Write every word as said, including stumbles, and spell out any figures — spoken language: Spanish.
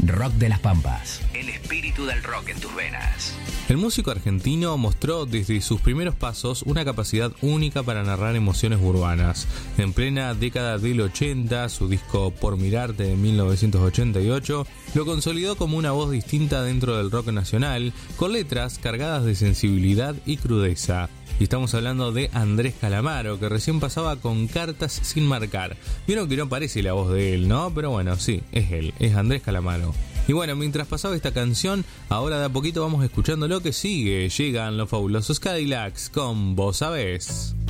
Rock de las Pampas. El espíritu del rock en tus venas. El músico argentino mostró desde sus primeros pasos una capacidad única para narrar emociones urbanas. En plena década del ochenta, su disco Por Mirarte de mil novecientos ochenta y ocho lo consolidó como una voz distinta dentro del rock nacional, con letras cargadas de sensibilidad y crudeza. Y estamos hablando de Andrés Calamaro, que recién pasaba con Cartas sin marcar. Vieron que no parece la voz de él, ¿no? Pero bueno, sí, es él, es Andrés Calamaro. Y bueno, mientras pasaba esta canción, ahora de a poquito vamos escuchando lo que sigue. Llegan los fabulosos Cadillacs con Vos Sabés.